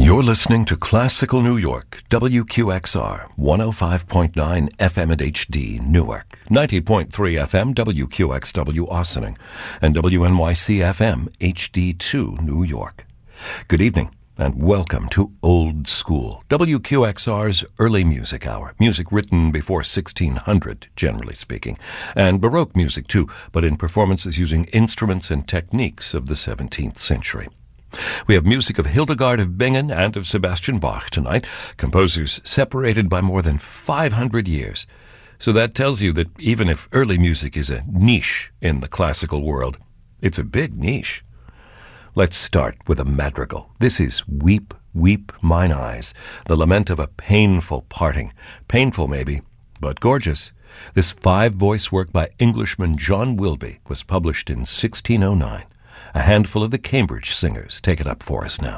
You're listening to Classical New York, WQXR, 105.9 FM at HD, Newark, 90.3 FM, WQXW, Ossining, and WNYC FM, HD2, New York. Good evening, and welcome to Old School, WQXR's early music hour. Music written before 1600, generally speaking, and Baroque music, too, but in performances using instruments and techniques of the 17th century. We have music of Hildegard of Bingen and of Sebastian Bach tonight, composers separated by more than 500 years. So that tells you that even if early music is a niche in the classical world, it's a big niche. Let's start with a madrigal. This is Weep, Weep Mine Eyes, the lament of a painful parting. Painful, maybe, but gorgeous. This five-voice work by Englishman John Wilby was published in 1609. A handful of the Cambridge singers take it up for us now.